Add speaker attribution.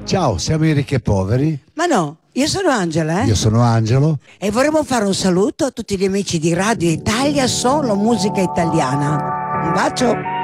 Speaker 1: Ciao, siamo i ricchi e poveri.
Speaker 2: Ma no, io sono Angela,
Speaker 1: Io sono Angelo.
Speaker 2: e vorremmo fare un saluto a tutti gli amici di Radio Italia, solo musica italiana. Un bacio.